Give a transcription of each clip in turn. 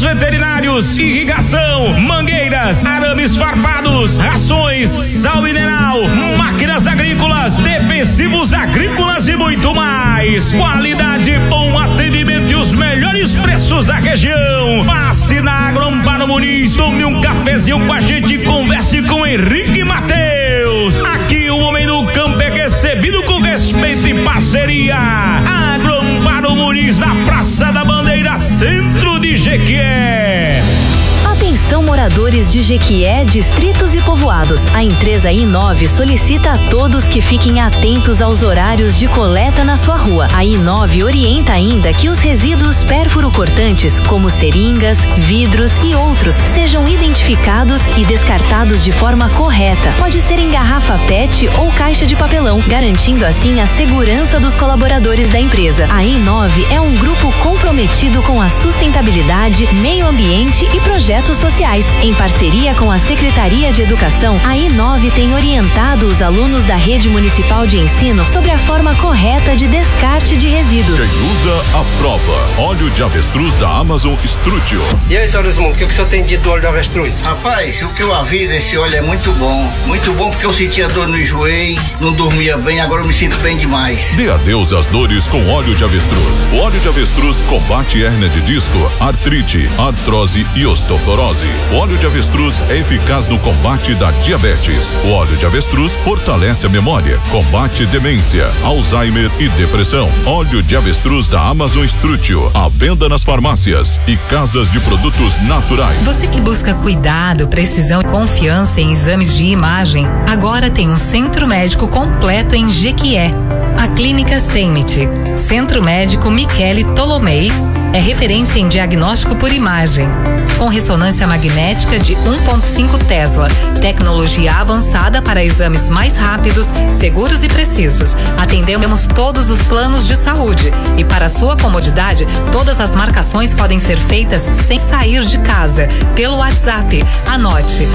veterinários, irrigação, mangueiras, arames farpados, rações, sal mineral, máquinas agrícolas, defensivos agrícolas e muito mais. Qualidade, bom atendimento e os melhores preços da região. Passe na Agroamparo Muniz, tome um cafezinho com a gente e converse com Henrique Mateus. Aqui o homem do campo é recebido com respeito e parceria. Agroamparo Muniz, na Praça da Bandeira, centro de Jequié. Atenção, moradores de Jequié, distritos e povoados. A empresa I9 solicita a todos que fiquem atentos aos horários de coleta na sua rua. A I9 orienta ainda que os resíduos pérfuro-cortantes, como seringas, vidros e outros, sejam identificados e descartados de forma correta. Pode ser em garrafa PET ou caixa de papelão, garantindo assim a segurança dos colaboradores da empresa. A I9 é um grupo comprometido com a sustentabilidade, meio ambiente e projetos sociais. Em parceria com a Secretaria de Educação, a I9 tem orientado os alunos da Rede Municipal de Ensino sobre a forma correta de descarte de resíduos. Quem usa, aprova. Óleo de avestruz da Amazon Strutio. E aí, senhor Osmundo, o que o senhor tem dito do óleo de avestruz? Rapaz, o que eu aviso, esse óleo é muito bom. Muito bom porque eu sentia dor no joelho, não dormia bem, agora eu me sinto bem demais. Dê adeus às dores com óleo de avestruz. O óleo de avestruz combate hérnia de disco, artrite, artrose e osteoporose. O óleo de avestruz é eficaz no combate da diabetes. O óleo de avestruz fortalece a memória, combate demência, Alzheimer e depressão. Óleo de avestruz da Amazon Strutio, à venda nas farmácias e casas de produtos naturais. Você que busca cuidado, precisão e confiança em exames de imagem, agora tem um centro médico completo em Jequié. A Clínica Semit, Centro Médico Michele Tolomei, é referência em diagnóstico por imagem, com ressonância magnética de 1.5 Tesla, tecnologia avançada para exames mais rápidos, seguros e precisos. Atendemos todos os planos de saúde e, para sua comodidade, todas as marcações podem ser feitas sem sair de casa, pelo WhatsApp. Anote: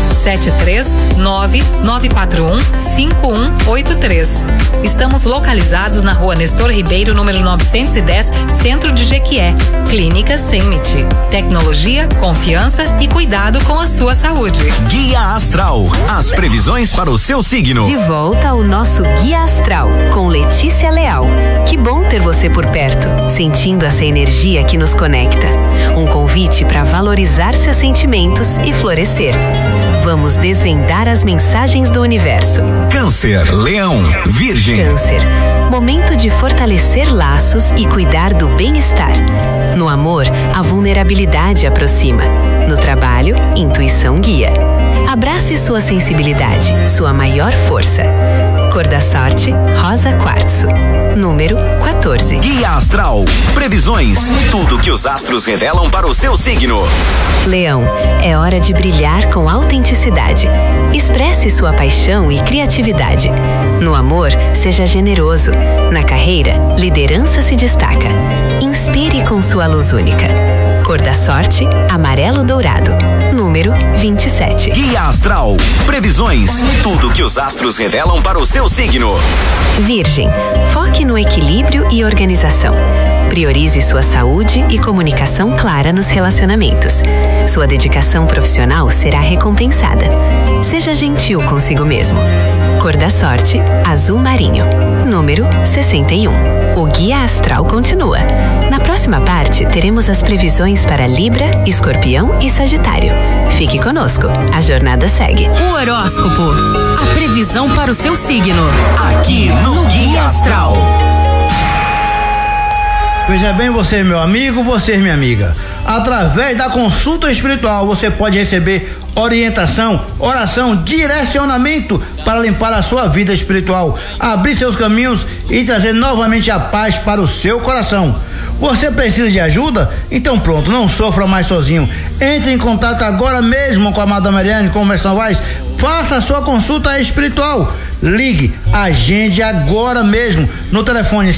739-941-5183. Estamos localizados na Rua Nestor Ribeiro, número 910, centro de Jequié. Clínica Semit. Tecnologia, confiança e cuidado com a sua saúde. Guia Astral. As previsões para o seu signo. De volta ao nosso Guia Astral, com Letícia Leal. Que bom ter você por perto, sentindo essa energia que nos conecta. Um convite para valorizar seus sentimentos e florescer. Vamos desvendar as mensagens do universo. Câncer, Leão, Virgem. Câncer. Momento de fortalecer laços e cuidar do bem-estar. No amor, a vulnerabilidade aproxima. No trabalho, intuição guia. Abrace sua sensibilidade, sua maior força. Cor da sorte, rosa quartzo. Número 14. Guia Astral. Previsões. Tudo que os astros revelam para o seu signo. Leão, é hora de brilhar com autenticidade. Expresse sua paixão e criatividade. No amor, seja generoso. Na carreira, liderança se destaca. Inspire com sua luz única. Cor da sorte, amarelo dourado. Número 27. Guia Astral. Previsões. Tudo que os astros revelam para o seu signo. Virgem, foque no equilíbrio e organização. Priorize sua saúde e comunicação clara nos relacionamentos. Sua dedicação profissional será recompensada. Seja gentil consigo mesmo. Cor da sorte, azul marinho. Número 61. O Guia Astral continua. Na próxima parte, teremos as previsões para Libra, Escorpião e Sagitário. Fique conosco, a jornada segue. O horóscopo, a previsão para o seu signo. Aqui no Guia Astral. Veja bem, você, meu amigo, você, minha amiga. Através da consulta espiritual, você pode receber orientação, oração, direcionamento para limpar a sua vida espiritual, abrir seus caminhos e trazer novamente a paz para o seu coração. Você precisa de ajuda? Então pronto, não sofra mais sozinho. Entre em contato agora mesmo com a Madame Mariane, com o Mestre Novaes. Faça a sua consulta espiritual. Ligue, agende agora mesmo no telefone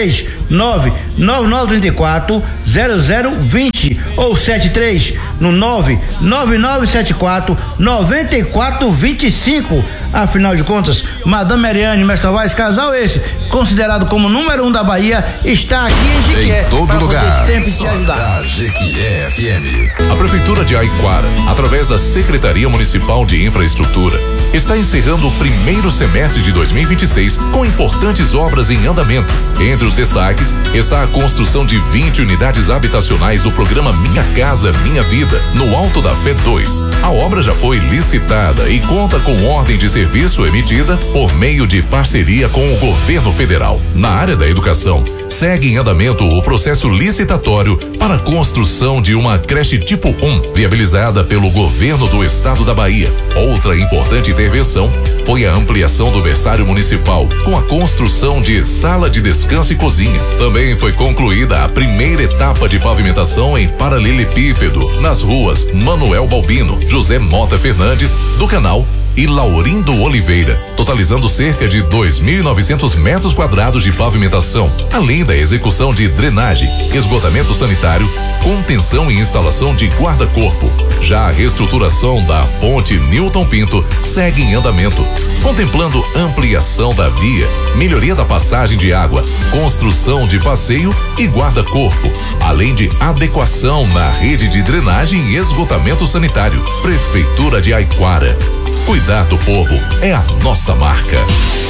739-9934-0020 ou 73 no 99974-9425. Afinal de contas, Madame Mariane Mestre, casal esse, considerado como número 1 da Bahia, está aqui em Jequié. Em todo lugar. Sempre te ajudar. Jequié FM. A Prefeitura de Aiquara, através da Secretaria Municipal de Infraestrutura, está encerrando o primeiro semestre de 2026 com importantes obras em andamento. Entre os destaques está a construção de 20 unidades habitacionais do programa Minha Casa Minha Vida, no Alto da Fé 2. A obra já foi licitada e conta com ordem de serviço emitida por meio de parceria com o governo federal. Na área da educação, segue em andamento o processo licitatório para a construção de uma creche tipo 1, viabilizada pelo governo do estado da Bahia. Outra importante intervenção foi a ampliação do berçário municipal, com a construção de sala de descanso e cozinha. Também foi concluída a primeira etapa de pavimentação em paralelepípedo nas ruas Manuel Balbino, José Mota Fernandes, do Canal e Laurindo Oliveira, totalizando cerca de 2.900 metros quadrados de pavimentação, além da execução de drenagem, esgotamento sanitário, contenção e instalação de guarda-corpo. Já a reestruturação da ponte Newton Pinto segue em andamento, contemplando ampliação da via, melhoria da passagem de água, construção de passeio e guarda-corpo, além de adequação na rede de drenagem e esgotamento sanitário. Prefeitura de Aiquara. Cuidar do povo é a nossa marca.